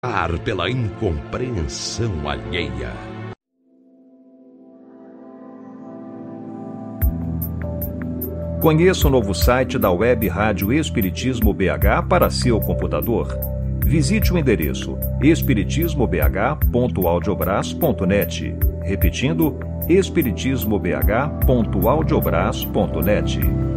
pela incompreensão alheia. Conheça o novo site da Web Rádio Espiritismo BH para seu computador. Visite o endereço espiritismobh.audiobras.net. Repetindo, espiritismobh.audiobras.net.